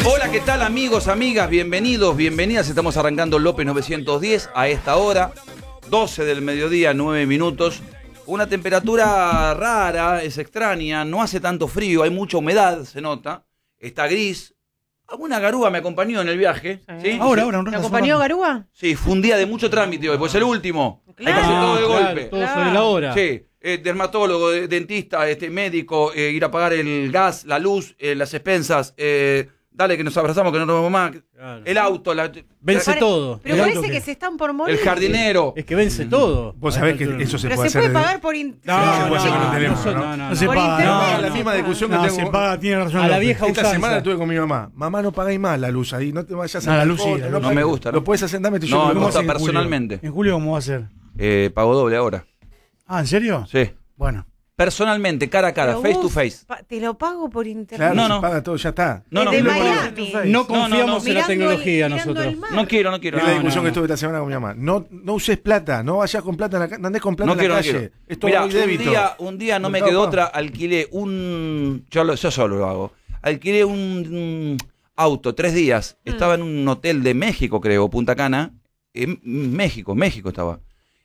Hola, ¿qué tal amigos, amigas? Bienvenidos, bienvenidas. Estamos arrancando López 910 a esta hora, 12 del mediodía, 9 minutos. Una temperatura rara, es extraña, no hace tanto frío, hay mucha humedad, se nota. Está gris. Alguna garúa me acompañó en el viaje. ¿Sí? Ahora, un rato. ¿Te acompañó garúa? Sí, fue un día de mucho trámite hoy, pues el último. Claro. Hay que hacer todo de golpe. Todo sobre la hora. Sí, dermatólogo, dentista, médico, ir a pagar el gas, la luz, las expensas, dale que nos abrazamos, que no nos vemos más. Claro. El auto, Vence todo. Pero El parece auto que se están por morir. el jardinero. Es que vence todo. Vos sabés que eso se Pero puede se hacer. puede pagar por internet. No, se puede hacer con el teléfono, ¿no? No se Por paga. internet. No, la misma discusión que No, tengo. se paga, tiene razón. A la López. vieja Esta usanza. semana tuve con mi mamá. Mamá, no pagáis más la luz ahí. No te vayas a No, la hacer luz sí, foto, la luz no me gusta, ¿no? Lo puedes hacer, dame tu No, me ¿Cómo gusta hace en julio? personalmente. ¿En julio cómo va a ser? Pago doble ahora. Ah, ¿en serio? Sí. Bueno. Personalmente, cara a cara, Pero face vos to face. Te lo pago por internet. Claro, No, se no. paga todo, ya está. No, no, Desde no, Miami. No confiamos en la Mirando tecnología mirando nosotros. el mar. no quiero. Es la discusión no. que estuve esta semana con mi mamá. No uses plata, no vayas con plata en la calle, no andes con plata No en quiero, la no calle. quiero. Es todo Mirá, muy débito. un día no me Mercado quedó Pago. otra, alquilé yo solo lo hago. Alquilé un auto 3 días. Estaba en un hotel de México, creo, Punta Cana. En México estaba.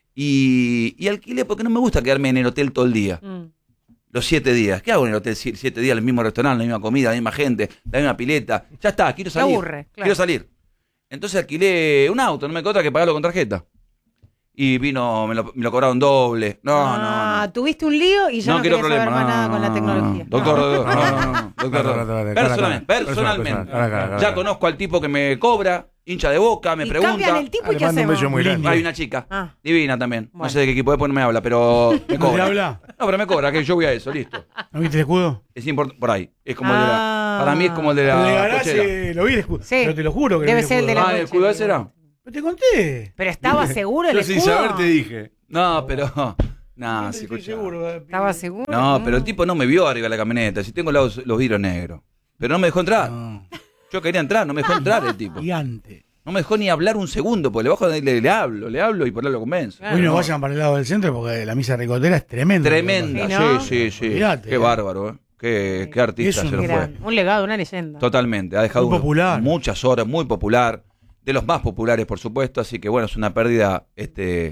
Y alquilé porque no me gusta quedarme en el hotel todo el día. Los 7 días. ¿Qué hago en el hotel 7 días? El mismo restaurante, la misma comida, la misma gente, la misma pileta. Ya está, quiero salir. aburre, claro. Quiero salir. Entonces alquilé un auto, no me quedó otra que pagarlo con tarjeta. Y vino, me lo cobraron doble. No. Tuviste un lío y ya no quiero querías saber problemas. más nada con la tecnología. Doctor, No. doctor. Cara, Personalmente. cara. Ya conozco al tipo que me cobra, hincha de Boca, me Y pregunta. cambian el tipo y Le ¿qué mando un hacemos? beso muy grande. Hay una chica, Ah. divina también. No Bueno. sé de qué equipo después no me habla, pero me ¿No te cobra. habla? No, pero me cobra, que yo voy a eso, listo. ¿No viste el escudo? Es importante, por ahí. Es como el de Ah. la. Para mí es como el de El de la. Garaje, cochera. lo vi el escudo. Sí. Pero te lo juro que Debe vi ser el de la Ah, ¿el escudo ese era? Pero te conté. Pero estaba seguro el Yo escudo. sin saber te dije. No, pero. No, sí, Estoy escuchá. seguro. ¿Estaba seguro? No, pero el tipo no me vio arriba de la camioneta. Si tengo los vidrios negros. Pero no me dejó entrar. No. Yo quería entrar, no me dejó entrar el tipo. Gigante. No me dejó ni hablar un segundo, porque le bajo, le hablo y por ahí lo convenzo. Claro. Hoy no vayan para el lado del centro porque la misa ricotera es tremenda. Tremenda, Sí, ¿no? sí. Olvídate, Qué bárbaro, ¿eh? Qué artista Es un se lo fue. Gran, un legado, una leyenda. Totalmente, ha dejado Muy popular. muchas horas, muy popular, de los más populares, por supuesto, así que bueno, es una pérdida